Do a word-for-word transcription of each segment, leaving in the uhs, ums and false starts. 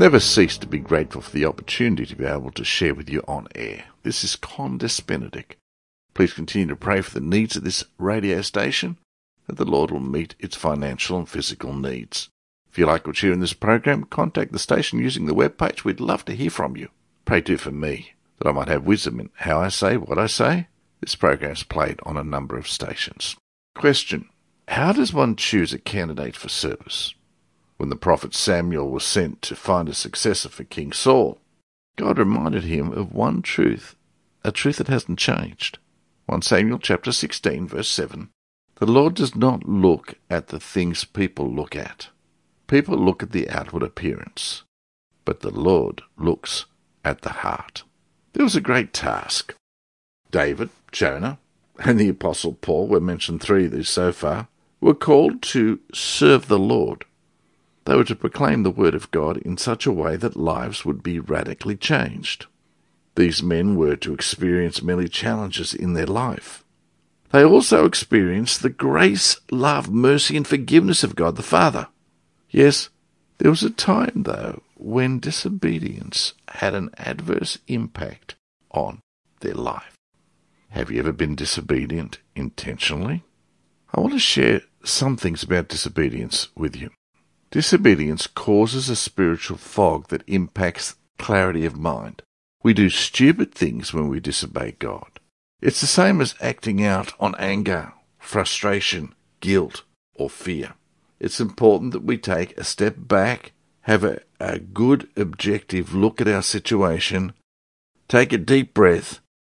Never cease to be grateful for the opportunity to be able to share with you on air. This is Con Des Benedict. Please continue to pray for the needs of this radio station, that the Lord will meet its financial and physical needs. If you like what you hear in this program, contact the station using the webpage. We'd love to hear from you. Pray too for me, that I might have wisdom in how I say what I say. This program is played on a number of stations. Question: how does one choose a candidate for service? When the prophet Samuel was sent to find a successor for King Saul, God reminded him of one truth, a truth that hasn't changed. First Samuel chapter sixteen, verse seven. The Lord does not look at the things people look at. People look at the outward appearance, but the Lord looks at the heart. There was a great task. David, Jonah, and the Apostle Paul, we've mentioned three of these so far, were called to serve the Lord. They were to proclaim the word of God in such a way that lives would be radically changed. These men were to experience many challenges in their life. They also experienced the grace, love, mercy, and forgiveness of God the Father. Yes, there was a time, though, when disobedience had an adverse impact on their life. Have you ever been disobedient intentionally? I want to share some things about disobedience with you. Disobedience causes a spiritual fog that impacts clarity of mind. We do stupid things when we disobey God. It's the same as acting out on anger, frustration, guilt, or fear. It's important that we take a step back, have a, a good objective look at our situation, take a deep breath,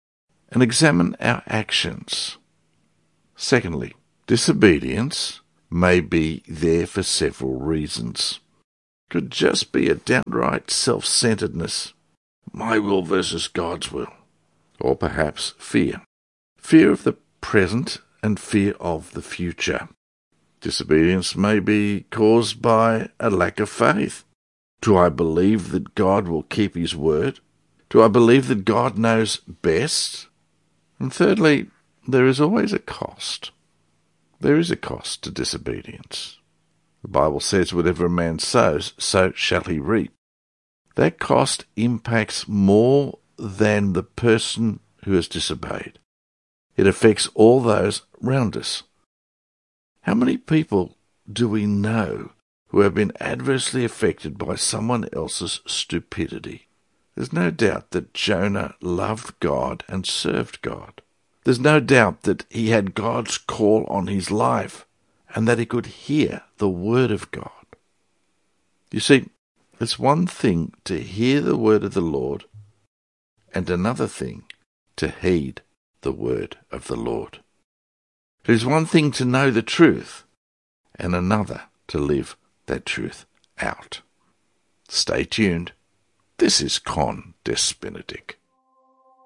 and examine our actions. Secondly, disobedience may be there for several reasons. It could just be a downright self-centeredness, my will versus God's will, or perhaps fear. Fear of the present and fear of the future. Disobedience may be caused by a lack of faith. Do I believe that God will keep his word? Do I believe that God knows best? And thirdly, there is always a cost. There is a cost to disobedience. The Bible says, whatever a man sows, so shall he reap. That cost impacts more than the person who has disobeyed. It affects all those around us. How many people do we know who have been adversely affected by someone else's stupidity? There's no doubt that Jonah loved God and served God. There's no doubt that he had God's call on his life and that he could hear the word of God. You see, it's one thing to hear the word of the Lord and another thing to heed the word of the Lord. It is one thing to know the truth and another to live that truth out. Stay tuned. This is Con Des Benedict.